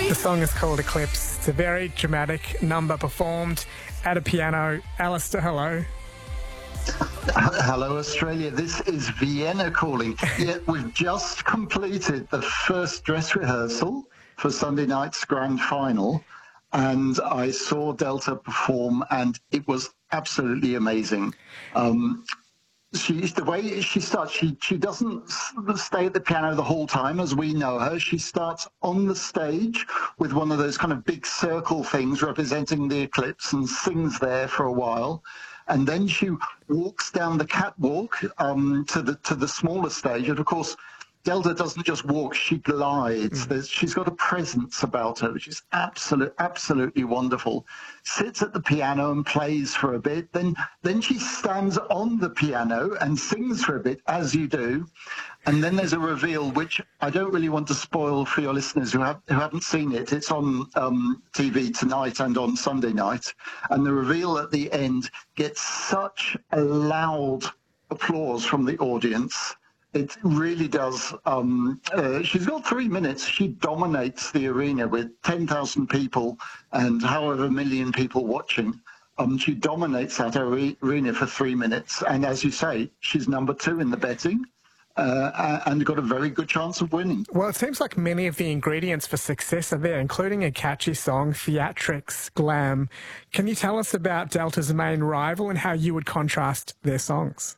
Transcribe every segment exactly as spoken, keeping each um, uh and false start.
The song is called Eclipse. It's a very dramatic number performed at a piano. Alistair, hello. Hello, Australia. This is Vienna calling. Yeah, we've just completed the first dress rehearsal for Sunday night's grand final, and I saw Delta perform, and it was absolutely amazing. Um, she, the way she starts, she, she doesn't stay at the piano the whole time as we know her. She starts on the stage with one of those kind of big circle things representing the eclipse and sings there for a while. And then she walks down the catwalk um, to the to the smaller stage. And of course, Delta doesn't just walk; she glides. There's, she's got a presence about her, which is absolute, absolutely wonderful. Sits at the piano and plays for a bit. Then, then she stands on the piano and sings for a bit, as you do. And then there's a reveal, which I don't really want to spoil for your listeners who, have, who haven't seen it. It's on um, T V tonight and on Sunday night. And the reveal at the end gets such a loud applause from the audience. It really does. Um, uh, she's got three minutes. She dominates the arena with ten thousand people and however million people watching. Um, she dominates that arena for three minutes. And as you say, she's number two in the betting. Uh, and got a very good chance of winning. Well, it seems like many of the ingredients for success are there, including a catchy song, theatrics, glam. Can you tell us about Delta's main rival and how you would contrast their songs?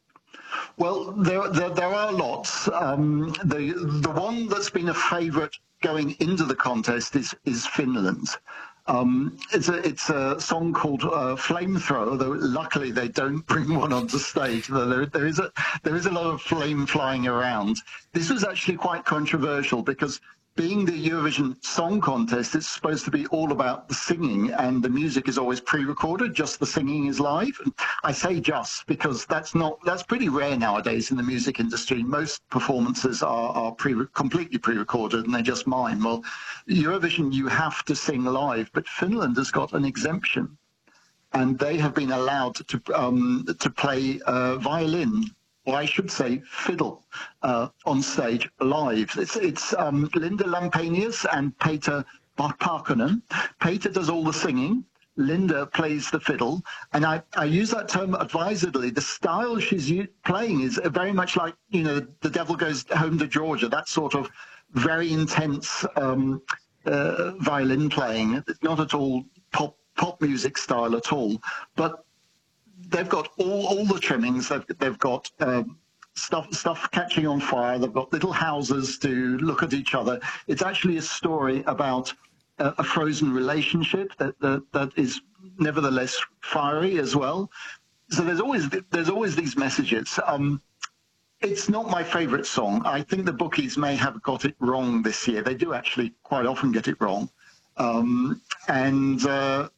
Well, there, there, there are lots. Um, the, the one that's been a favourite going into the contest is, is Finland. Um, it's, a, it's a song called uh, Flamethrower, though luckily they don't bring one onto stage. There, there, is a, there is a lot of flame flying around. This was actually quite controversial because being the Eurovision Song Contest, it's supposed to be all about the singing, and the music is always pre-recorded, just the singing is live. And I say just because that's not that's pretty rare nowadays in the music industry. Most performances are, are pre completely pre-recorded and they just mime. Well, Eurovision, you have to sing live, but Finland has got an exemption, and they have been allowed to um, to play uh, violin. Or I should say fiddle, uh, on stage live. It's, it's um, Linda Lampenius and Peter Parkkonen. Peter does all the singing. Linda plays the fiddle. And I, I use that term advisedly. The style she's playing is very much like, you know, The Devil Goes Home to Georgia, that sort of very intense um, uh, violin playing. It's not at all pop, pop music style at all. But they've got all, all the trimmings. They've, they've got um, stuff stuff catching on fire. They've got little houses to look at each other. It's actually a story about a, a frozen relationship that, that that is nevertheless fiery as well. So there's always there's always these messages. Um, it's not my favourite song. I think the bookies may have got it wrong this year. They do actually quite often get it wrong, um, and uh,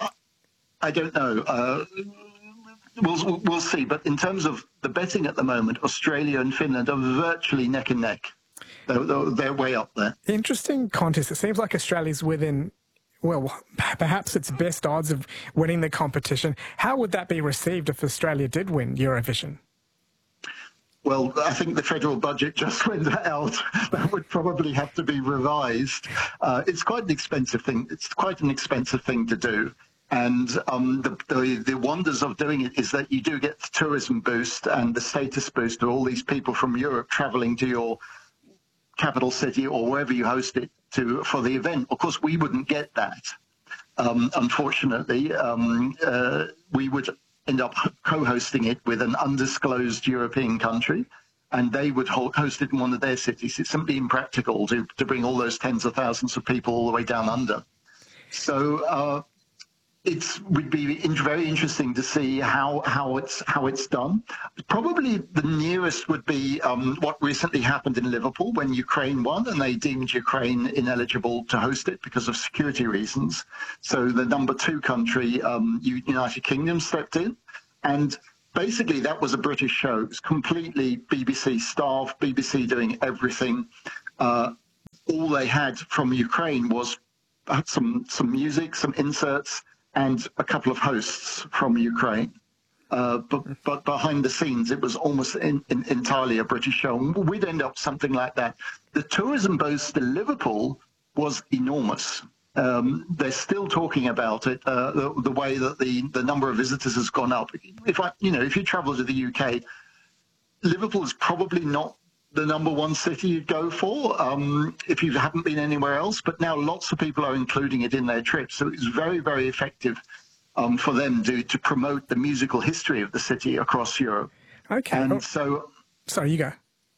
I don't know. Uh, We'll, we'll see. But in terms of the betting at the moment, Australia and Finland are virtually neck and neck. They're, they're, they're way up there. Interesting contest. It seems like Australia's within, well, perhaps its best odds of winning the competition. How would that be received if Australia did win Eurovision? Well, I think the federal budget just went out. That would probably have to be revised. Uh, it's quite an expensive thing. It's quite an expensive thing to do. And um, the, the, the wonders of doing it is that you do get the tourism boost and the status boost of all these people from Europe traveling to your capital city or wherever you host it to for the event. Of course, we wouldn't get that. Um, unfortunately, um, uh, we would end up co-hosting it with an undisclosed European country, and they would host it in one of their cities. It's simply impractical to, to bring all those tens of thousands of people all the way down under. So, uh, It would be very interesting to see how how it's how it's done. Probably the nearest would be um, what recently happened in Liverpool when Ukraine won, and they deemed Ukraine ineligible to host it because of security reasons. So the number two country, um, United Kingdom, stepped in, and basically that was a British show. It was completely B B C staff, B B C doing everything. Uh, all they had from Ukraine was some some music, some inserts, and a couple of hosts from Ukraine. Uh, but, but behind the scenes, it was almost in, in, entirely a British show. We'd end up something like that. The tourism boost to Liverpool was enormous. Um, they're still talking about it, uh, the, the way that the, the number of visitors has gone up. If I, you know, if you travel to the U K, Liverpool is probably not the number one city you'd go for um, if you haven't been anywhere else. But now lots of people are including it in their trips, so it's very, very effective um, for them to to promote the musical history of the city across Europe. Okay. And oh, so, sorry, you go.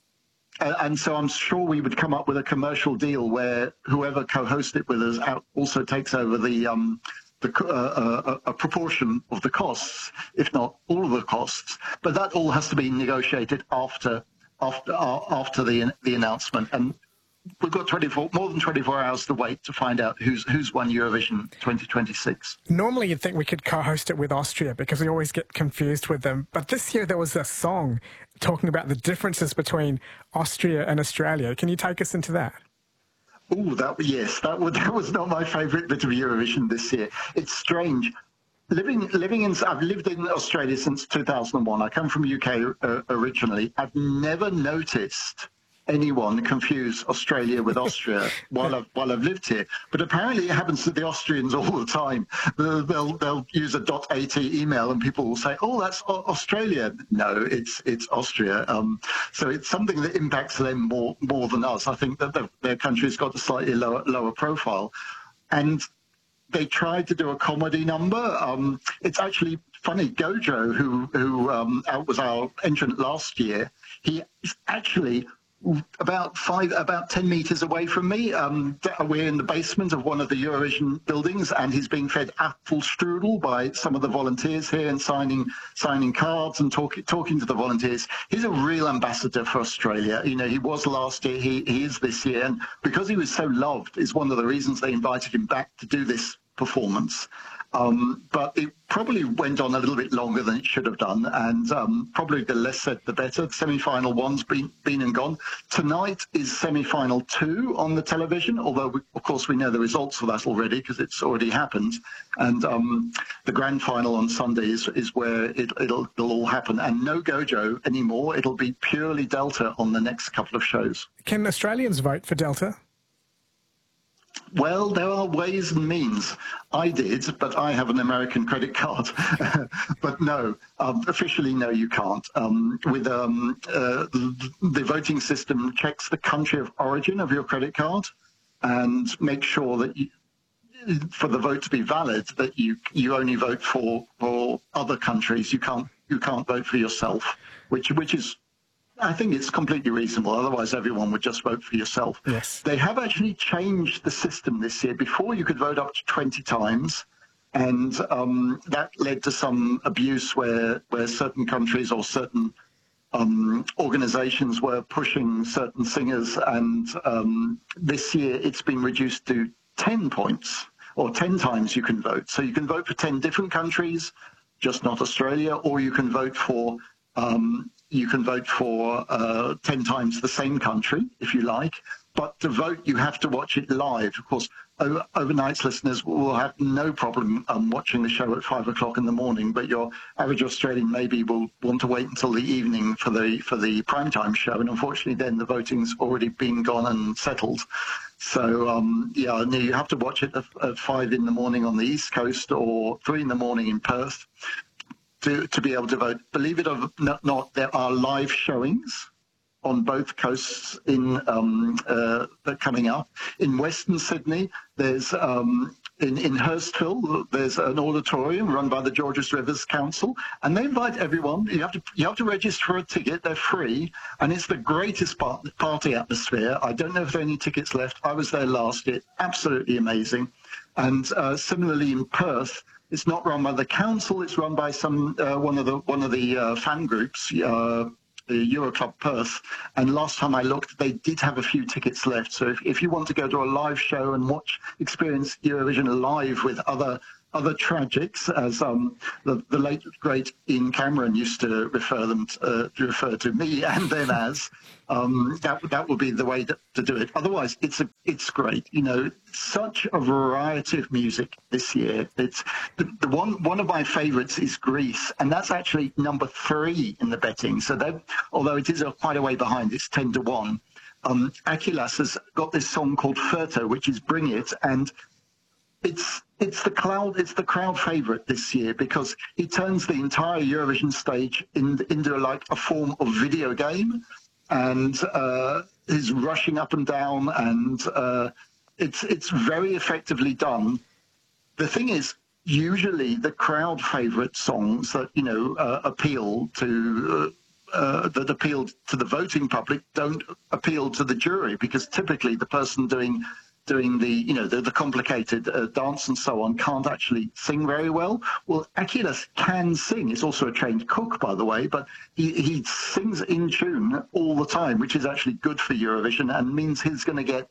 Uh, and so I'm sure we would come up with a commercial deal where whoever co-hosts it with us out also takes over the um, the uh, uh, a proportion of the costs, if not all of the costs. But that all has to be negotiated after after uh, after the the announcement. And we've got twenty-four more than twenty-four hours to wait to find out who's who's won Eurovision twenty twenty-six. Normally, you'd think we could co-host it with Austria because we always get confused with them. But this year, there was a song talking about the differences between Austria and Australia. Can you take us into that? Oh, that yes, that was that was not my favourite bit of Eurovision this year. It's strange. Living living in I've lived in Australia since two thousand one. I come from U K uh, originally. I've never noticed anyone confuse Australia with Austria while I've while I've lived here. But apparently it happens to the Austrians all the time. They'll they'll use a .at email and people will say, "Oh, that's Australia." No, it's it's Austria. Um, so it's something that impacts them more more than us. I think that the, their country's got a slightly lower lower profile, and they tried to do a comedy number. Um, it's actually funny. Gojo, who who um, was our entrant last year, he is actually about five, about ten meters away from me. Um, we're in the basement of one of the Eurovision buildings, and he's being fed apple strudel by some of the volunteers here and signing signing cards and talking talking to the volunteers. He's a real ambassador for Australia. You know, he was last year, he, he is this year, and because he was so loved, is one of the reasons they invited him back to do this performance. Um, but it probably went on a little bit longer than it should have done, and um, probably the less said, the better. Semi-final one's been, been and gone. Tonight is semi-final two on the television, although, we, of course, we know the results of that already because it's already happened. And um, the grand final on Sunday is, is where it, it'll, it'll all happen. And no Gojo anymore. It'll be purely Delta on the next couple of shows. Can Australians vote for Delta? Well, there are ways and means. I did, but I have an American credit card. But no, um, officially, no, you can't. Um, with um, uh, the voting system checks the country of origin of your credit card and makes sure that you, for the vote to be valid, that you you only vote for for other countries. You can't you can't vote for yourself, which which is. I think it's completely reasonable. Otherwise, everyone would just vote for yourself. Yes. They have actually changed the system this year. Before, you could vote up to twenty times, and um, that led to some abuse where, where certain countries or certain um, organizations were pushing certain singers. And um, this year, it's been reduced to ten points, or ten times you can vote. So you can vote for ten different countries, just not Australia, or you can vote for... Um, You can vote for uh, ten times the same country, if you like. But to vote, you have to watch it live. Of course, over, overnight listeners will have no problem um, watching the show at five o'clock in the morning. But your average Australian maybe will want to wait until the evening for the for the primetime show. And unfortunately, then the voting's already been gone and settled. So, um, yeah, you have to watch it at, at five in the morning on the East Coast or three in the morning in Perth. To, to be able to vote. Believe it or not, there are live showings on both coasts in um, uh, coming up. In Western Sydney, there's um, in, in Hurstville, there's an auditorium run by the Georges Rivers Council, and they invite everyone. You have to you have to register for a ticket. They're free, and it's the greatest part, party atmosphere. I don't know if there are any tickets left. I was there last year. Absolutely amazing. And uh, similarly in Perth, it's not run by the council. It's run by some uh, one of the one of the uh, fan groups, uh, the Euroclub Perth. And last time I looked, they did have a few tickets left. So if, if you want to go to a live show and watch, experience Eurovision live with other other tragics, as um, the, the late great Ian Cameron used to refer them to, uh, to refer to me and them as, um, that that would be the way to, to do it. Otherwise, it's a it's great. You know, such a variety of music this year. It's the, the one one of my favourites is Greece, and that's actually number three in the betting. So they, although it is a, quite a way behind, it's ten to one. um, Achilles has got this song called Furto, which is Bring It, and it's it's the cloud it's the crowd favorite this year because he turns the entire Eurovision stage in, into like a form of video game, and uh, is rushing up and down, and uh, it's it's very effectively done. The thing is, usually the crowd favorite songs that you know uh, appeal to uh, uh, that appeal to the voting public don't appeal to the jury, because typically the person doing doing the you know the, the complicated uh, dance and so on can't actually sing very well. Well, Achilles can sing. He's also a trained cook, by the way, but he, he sings in tune all the time, which is actually good for Eurovision and means he's going to get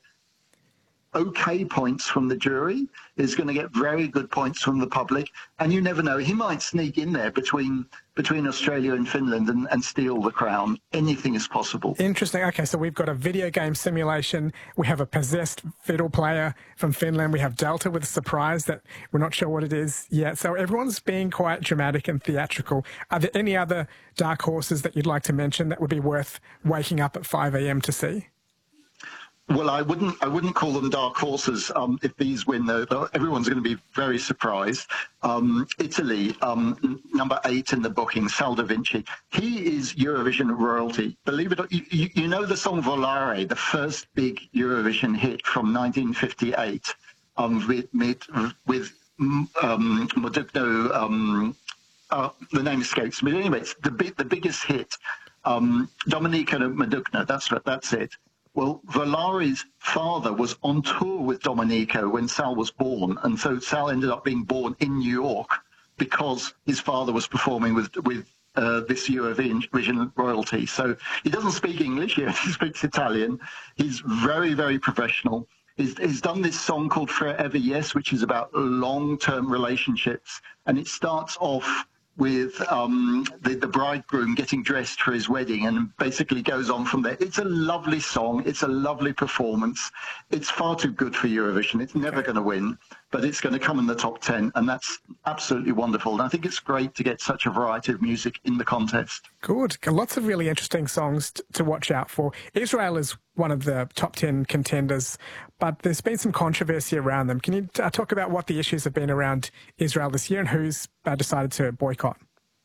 okay points from the jury, is going to get very good points from the public, and you never know, he might sneak in there between between Australia and Finland and, and steal the crown. Anything is possible. Interesting. Okay, so we've got a video game simulation, we have a possessed fiddle player from Finland, we have Delta with a surprise that we're not sure what it is yet, so everyone's being quite dramatic and theatrical. Are there any other dark horses that you'd like to mention that would be worth waking up at five a m to see? Well, I wouldn't. I wouldn't call them dark horses. Um, if these win, though, though, everyone's going to be very surprised. Um, Italy, um, number eight in the booking, Sal Da Vinci. He is Eurovision royalty. Believe it or you, you know the song Volare, the first big Eurovision hit from nineteen fifty-eight, um, with with, with um, Modugno. Um, uh, the name escapes me. But anyway, it's the big, the biggest hit. Um, Domenica Modugno. That's that's it. Well, Volare's father was on tour with Domenico when Sal was born, and so Sal ended up being born in New York because his father was performing with with uh, this Eurovision royalty. So he doesn't speak English, he speaks Italian. He's very, very professional. He's, he's done this song called Forever Yes, which is about long-term relationships, and it starts off with um, the, the bridegroom getting dressed for his wedding, and basically goes on from there. It's a lovely song. It's a lovely performance. It's far too good for Eurovision. It's never going to win, but it's going to come in the top ten, and that's absolutely wonderful. And I think it's great to get such a variety of music in the contest. Good. Lots of really interesting songs t- to watch out for. Israel is one of the top ten contenders, but there's been some controversy around them. Can you uh, talk about what the issues have been around Israel this year and who's uh, decided to boycott?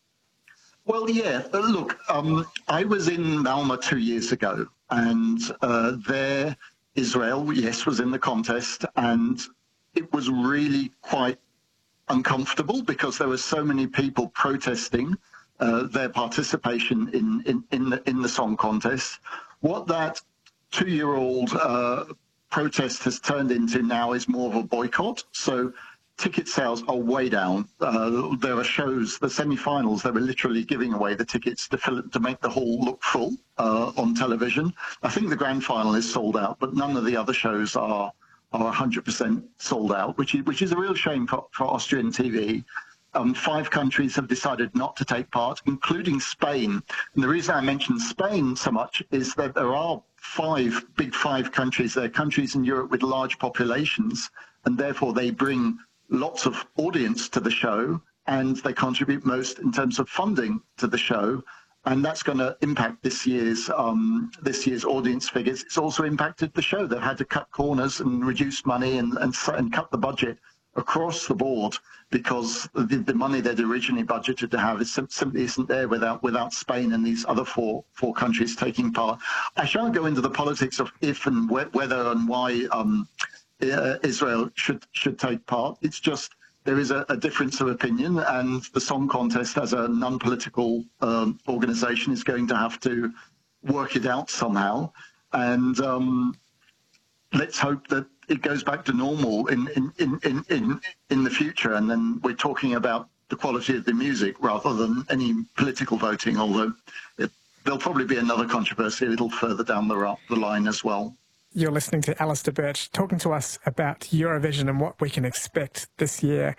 Well, yeah, look, um, I was in Malmö two years ago, and uh, there Israel, yes, was in the contest, and it was really quite uncomfortable because there were so many people protesting uh, their participation in, in, in, the, in the song contest. What that two-year-old uh, protest has turned into now is more of a boycott. So ticket sales are way down. Uh, there are shows, the semi-finals, they were literally giving away the tickets to fill it, to make the hall look full uh, on television. I think the grand final is sold out, but none of the other shows are are one hundred percent sold out, which is, which is a real shame for, for Austrian T V. Um, five countries have decided not to take part, including Spain. And the reason I mention Spain so much is that there are five, big five countries. They're countries in Europe with large populations, and therefore they bring lots of audience to the show, and they contribute most in terms of funding to the show. And that's going to impact this year's um, this year's audience figures. It's also impacted the show. They've had to cut corners and reduce money and, and, and cut the budget across the board because the, the money they'd originally budgeted to have is sim- simply isn't there without without Spain and these other four four countries taking part. I shan't go into the politics of if and wh- whether and why um, uh, Israel should should take part. It's just there is a, a difference of opinion, and the song contest as a non-political um, organisation is going to have to work it out somehow. And um, let's hope that it goes back to normal in, in, in, in, in, in the future, and then we're talking about the quality of the music rather than any political voting, although it, there'll probably be another controversy a little further down the, the line as well. You're listening to Alistair Birch talking to us about Eurovision and what we can expect this year.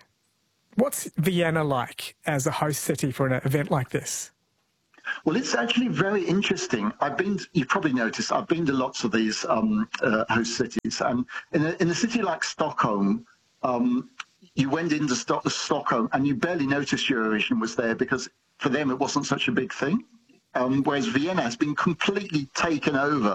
What's Vienna like as a host city for an event like this? Well, it's actually very interesting. I've been, you've probably noticed, I've been to lots of these um, uh, host cities. And in a, in a city like Stockholm, um, you went into Sto- Stockholm and you barely noticed Eurovision was there because for them it wasn't such a big thing. Um, whereas Vienna has been completely taken over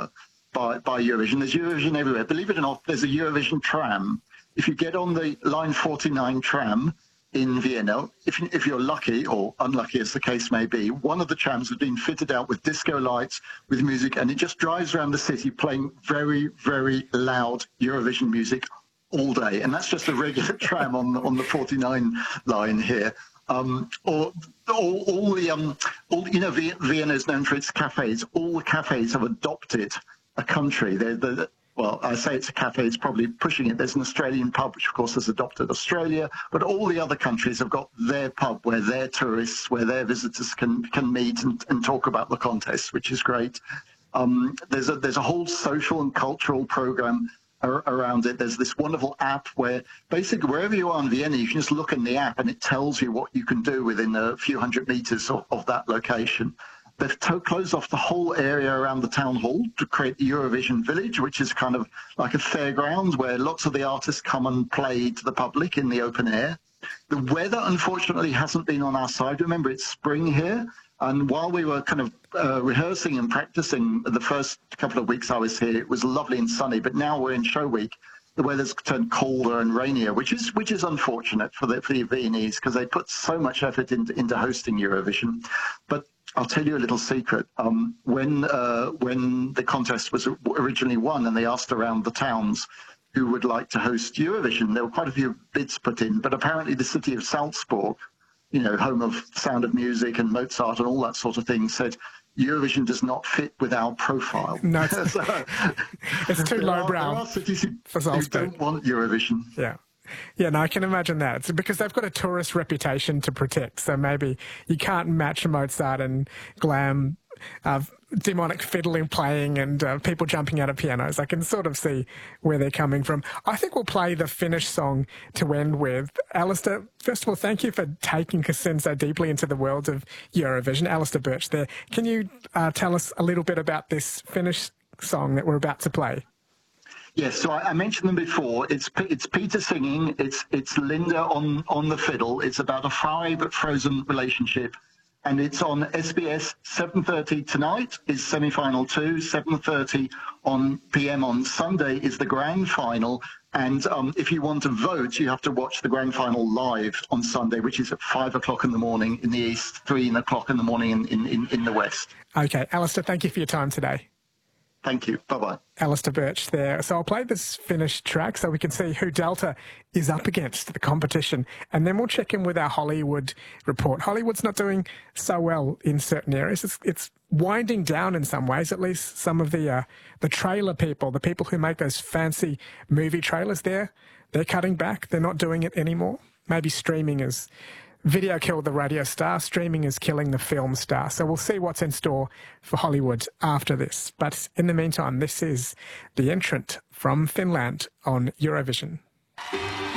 by, by Eurovision. There's Eurovision everywhere. Believe it or not, there's a Eurovision tram. If you get on the line forty-nine tram in Vienna, if, if you're lucky or unlucky as the case may be, one of the trams has been fitted out with disco lights, with music, and it just drives around the city playing very, very loud Eurovision music all day. And that's just a regular tram on, on the forty-nine line here. Um, or all, all the, um, all, you know, Vienna is known for its cafes. All the cafes have adopted a country. They're, they're, well, I say it's a cafe, it's probably pushing it. There's an Australian pub, which of course has adopted Australia, but all the other countries have got their pub where their tourists, where their visitors can, can meet and, and talk about the contest, which is great. Um, there's, a, there's a whole social and cultural program ar around it. There's this wonderful app where basically wherever you are in Vienna, you can just look in the app and it tells you what you can do within a few hundred meters of, of that location. They've closed off the whole area around the town hall to create the Eurovision Village, which is kind of like a fairground where lots of the artists come and play to the public in the open air. The weather, unfortunately, hasn't been on our side. Remember, it's spring here. And while we were kind of uh, rehearsing and practicing the first couple of weeks I was here, it was lovely and sunny. But now we're in show week. The weather's turned colder and rainier, which is which is unfortunate for the, for the Viennese because they put so much effort into, into hosting Eurovision. But I'll tell you a little secret. Um, when uh, when the contest was originally won and they asked around the towns who would like to host Eurovision, there were quite a few bids put in, but apparently the city of Salzburg, you know, home of Sound of Music and Mozart and all that sort of thing, said Eurovision does not fit with our profile. No, it's, so, it's too lowbrow. There are cities who, who don't want Eurovision. Yeah. Yeah, no, I can imagine that. It's because they've got a tourist reputation to protect. So maybe you can't match Mozart and glam, uh, demonic fiddling playing and uh, people jumping out of pianos. I can sort of see where they're coming from. I think we'll play the Finnish song to end with. Alistair, first of all, thank you for taking us in so deeply into the world of Eurovision. Alistair Birch there. Can you uh, tell us a little bit about this Finnish song that we're about to play? Yes, so I, I mentioned them before. It's it's Peter singing. It's it's Linda on on the fiddle. It's about a fiery but frozen relationship, and it's on S B S seven thirty tonight. Is semi-final two. seven thirty on P M on Sunday is the grand final. And um, if you want to vote, you have to watch the grand final live on Sunday, which is at five o'clock in the morning in the east, three o'clock in the morning in, in, in, in the west. Okay, Alistair, thank you for your time today. Thank you. Bye-bye. Alistair Birch there. So I'll play this Finnish track so we can see who Delta is up against the competition. And then we'll check in with our Hollywood report. Hollywood's not doing so well in certain areas. It's, it's winding down in some ways, at least some of the, uh, the trailer people, the people who make those fancy movie trailers there, they're cutting back. They're not doing it anymore. Maybe streaming is... Video killed the radio star, streaming is killing the film star. So we'll see what's in store for Hollywood after this. But in the meantime, this is the entrant from Finland on Eurovision.